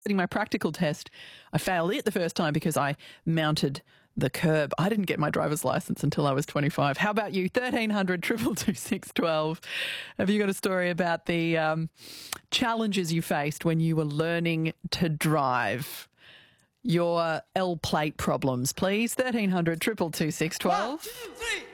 Sitting my practical test, I failed it the first time because I mounted the curb. I didn't get my driver's license until I was 25. How about you? 1300 222 612. Have you got a story about the challenges you faced when you were learning to drive? Your L plate problems, please. 1300 222 612.